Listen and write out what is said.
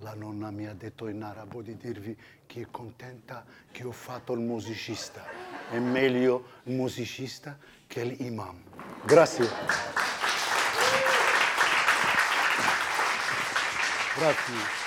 la nonna mi ha detto in arabo di dirvi che è contenta che ho fatto il musicista. È meglio il musicista che l'imam. Grazie. Grazie.